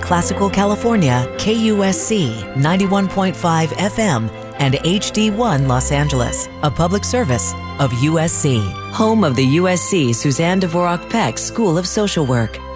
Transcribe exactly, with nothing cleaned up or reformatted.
Classical California, K U S C ninety-one point five F M, and H D one Los Angeles, a public service of U S C, home of the U S C Suzanne Dvorak Peck School of Social Work.